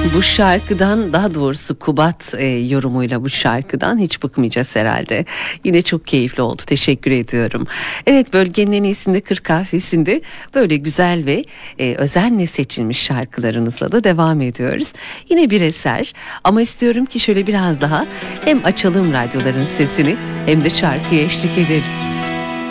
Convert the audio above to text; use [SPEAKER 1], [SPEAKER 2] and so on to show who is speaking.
[SPEAKER 1] Bu şarkıdan, daha doğrusu Kubat yorumuyla bu şarkıdan hiç bıkmayacağız herhalde. Yine çok keyifli oldu. Teşekkür ediyorum. Evet, bölgenin en iyisinde 40 kahvesinde böyle güzel ve özenle seçilmiş şarkılarınızla da devam ediyoruz. Yine bir eser ama istiyorum ki şöyle biraz daha hem açalım radyoların sesini hem de şarkıya eşlik edelim.